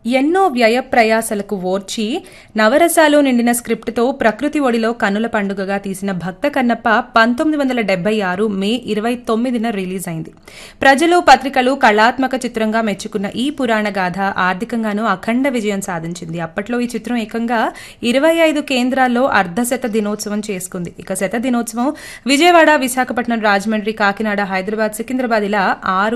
ఎన్నో వ్యయ ప్రయాసలకు ఓర్చి నవరసాలు నిండిన స్క్రిప్ట్తో ప్రకృతి ఒడిలో కన్నుల పండుగగా తీసిన భక్త కన్నప్ప 1976 మే 29న రిలీజ్ అయింది. ప్రజలు పత్రికలు కళాత్మక చిత్రంగా మెచ్చుకున్న ఈ పురాణ గాథ ఆర్థికంగానూ అఖండ విజయం సాధించింది. అప్పట్లో ఈ చిత్రం ఏకంగా 25 కేంద్రాల్లో అర్ధశత దినోత్సవం చేసుకుంది. ఇక శత దినోత్సవం విజయవాడ, విశాఖపట్నం, రాజమండ్రి, కాకినాడ, హైదరాబాద్, సికింద్రాబాద్ ఇలా 6